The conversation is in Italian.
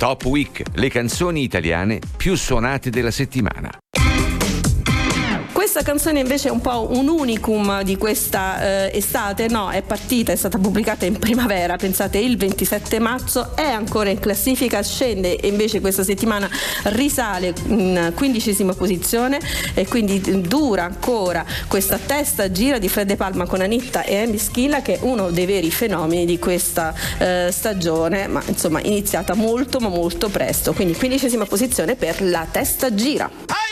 Top Week, le canzoni italiane più suonate della settimana. Questa canzone invece è un po' un unicum di questa estate, no, è stata pubblicata in primavera, pensate il 27 marzo, è ancora in classifica, scende e invece questa settimana risale in 15ª posizione e quindi dura ancora questa testa gira di Fred De Palma con Anitta e Amy Schilla, che è uno dei veri fenomeni di questa stagione, ma insomma iniziata molto ma molto presto, quindi 15ª posizione per La testa gira.